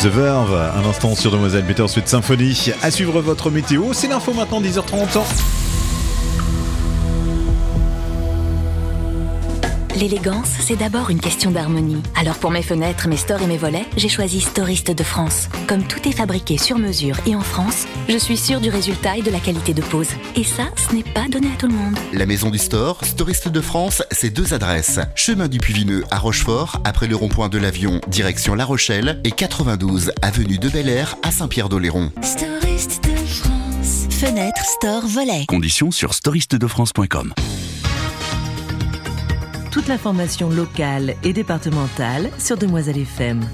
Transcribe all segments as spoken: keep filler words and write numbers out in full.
The Verve, un instant sur Demoiselle Bittersweet Symphony. À suivre votre météo, c'est l'info maintenant, dix heures trente. L'élégance, c'est d'abord une question d'harmonie. Alors pour mes fenêtres, mes stores et mes volets, j'ai choisi Storiste de France. Comme tout est fabriqué sur mesure et en France, je suis sûre du résultat et de la qualité de pose. Et ça, ce n'est pas donné à tout le monde. La maison du store, Storiste de France, c'est deux adresses. Chemin du Puy-Vineux à Rochefort, après le rond-point de l'Avion, direction La Rochelle, et quatre-vingt-douze avenue de Bel Air à Saint-Pierre-d'Oléron. Storiste de France. Fenêtre, store, volet. Conditions sur storiste de france point com. Toute l'information locale et départementale sur Demoiselle F M.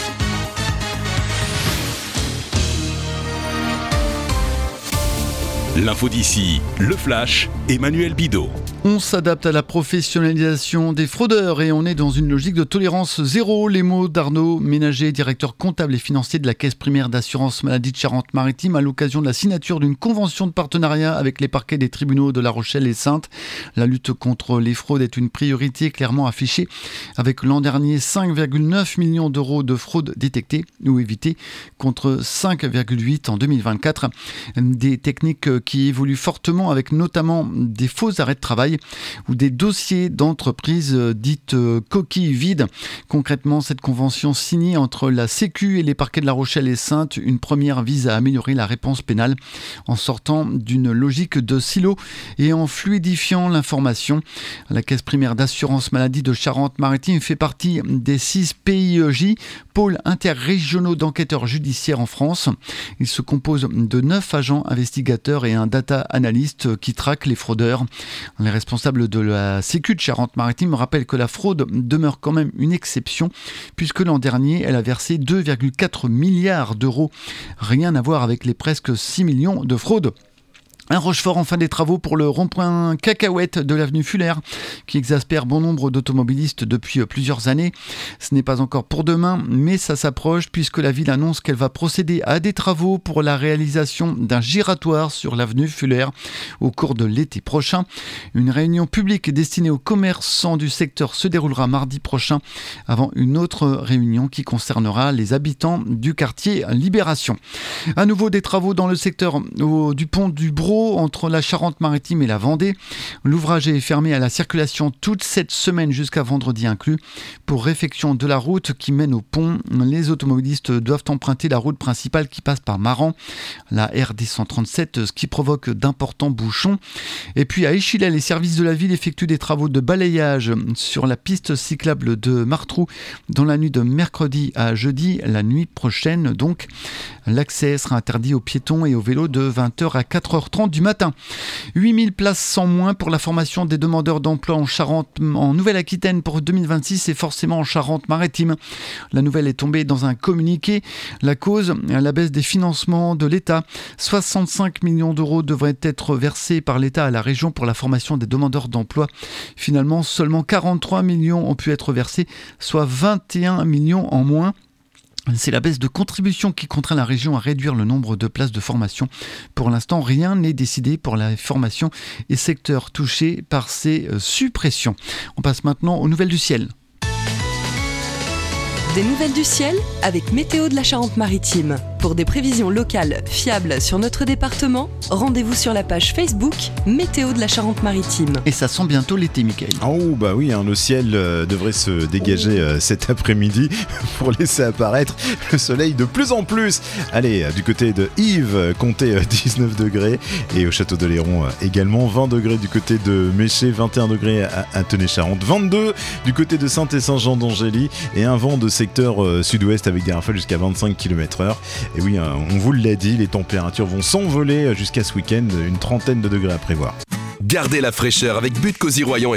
L'info d'ici, le flash, Emmanuel Bidot. On s'adapte à la professionnalisation des fraudeurs et on est dans une logique de tolérance zéro. Les mots d'Arnaud Ménager, directeur comptable et financier de la Caisse primaire d'assurance maladie de Charente-Maritime, à l'occasion de la signature d'une convention de partenariat avec les parquets des tribunaux de La Rochelle et Saintes. La lutte contre les fraudes est une priorité clairement affichée, avec l'an dernier cinq virgule neuf millions d'euros de fraudes détectées ou évitées contre cinq virgule huit en deux mille vingt-quatre. Des techniques qui évoluent fortement, avec notamment des faux arrêts de travail ou des dossiers d'entreprises dites coquilles vides. Concrètement, cette convention signée entre la Sécu et les parquets de La Rochelle et Saintes, une première vise à améliorer la réponse pénale en sortant d'une logique de silo et en fluidifiant l'information. La Caisse primaire d'assurance maladie de Charente-Maritime fait partie des six P I E J, pôles interrégionaux d'enquêteurs judiciaires en France. Il se compose de neuf agents investigateurs et un data analyst qui traque les fraudeurs. Les responsables de la Sécu de Charente-Maritime rappellent que la fraude demeure quand même une exception, puisque l'an dernier, elle a versé deux virgule quatre milliards d'euros. Rien à voir avec les presque six millions de fraudes. Un Rochefort en fin des travaux pour le rond-point Cacahuète de l'avenue Fuller, qui exaspère bon nombre d'automobilistes depuis plusieurs années. Ce n'est pas encore pour demain, mais ça s'approche puisque la ville annonce qu'elle va procéder à des travaux pour la réalisation d'un giratoire sur l'avenue Fuller au cours de l'été prochain. Une réunion publique destinée aux commerçants du secteur se déroulera mardi prochain, avant une autre réunion qui concernera les habitants du quartier Libération. À nouveau des travaux dans le secteur au, du pont du Brau, entre la Charente-Maritime et la Vendée. L'ouvrage est fermé à la circulation toute cette semaine jusqu'à vendredi inclus. Pour réfection de la route qui mène au pont, les automobilistes doivent emprunter la route principale qui passe par Maran, la R D cent trente-sept, ce qui provoque d'importants bouchons. Et puis à Échillais, les services de la ville effectuent des travaux de balayage sur la piste cyclable de Martrou dans la nuit de mercredi à jeudi, la nuit prochaine. Donc, l'accès sera interdit aux piétons et aux vélos de vingt heures à quatre heures trente du matin. huit mille places sans moins pour la formation des demandeurs d'emploi en Charente, en Nouvelle-Aquitaine pour deux mille vingt-six et forcément en Charente-Maritime. La nouvelle est tombée dans un communiqué. La cause, la baisse des financements de l'État. soixante-cinq millions d'euros devraient être versés par l'État à la région pour la formation des demandeurs d'emploi. Finalement, seulement quarante-trois millions ont pu être versés, soit vingt et un millions en moins. C'est la baisse de contribution qui contraint la région à réduire le nombre de places de formation. Pour l'instant, rien n'est décidé pour la formation et secteurs touchés par ces suppressions. On passe maintenant aux nouvelles du ciel. Des nouvelles du ciel avec Météo de la Charente-Maritime. Pour des prévisions locales fiables sur notre département, rendez-vous sur la page Facebook Météo de la Charente-Maritime. Et ça sent bientôt l'été, Mickaël. Oh bah oui, hein, le ciel euh, devrait se dégager euh, cet après-midi pour laisser apparaître le soleil de plus en plus. Allez, euh, du côté de Yves, euh, comptez euh, dix-neuf degrés et au château d'Oléron euh, également vingt degrés du côté de Méché, vingt et un degrés à, à Tenay-Charente, vingt-deux du côté de Saint- et Saint-Jean-d'Angély et un vent de secteur euh, sud-ouest avec des rafales jusqu'à vingt-cinq kilomètres heure. Et oui, hein, on vous l'a dit, les températures vont s'envoler jusqu'à ce week-end, une trentaine de degrés à prévoir. Gardez la fraîcheur avec But Cosy Royan et